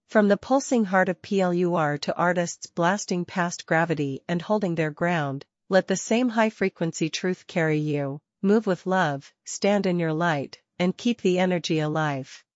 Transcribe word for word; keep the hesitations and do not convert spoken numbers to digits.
From the pulsing heart of P L U R to artists blasting past gravity and holding their ground, let the same high-frequency truth carry you. Move with love, stand in your light, and keep the energy alive.